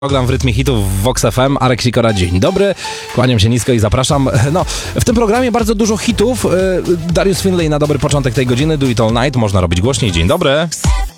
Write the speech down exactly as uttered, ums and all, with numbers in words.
Program w rytmie hitów w Vox F M. Arek Sikora, dzień dobry. Kłaniam się nisko i zapraszam. No, w tym programie bardzo dużo hitów. Darius Finlay na dobry początek tej godziny. Do It All Night. Można robić głośniej. Dzień dobry.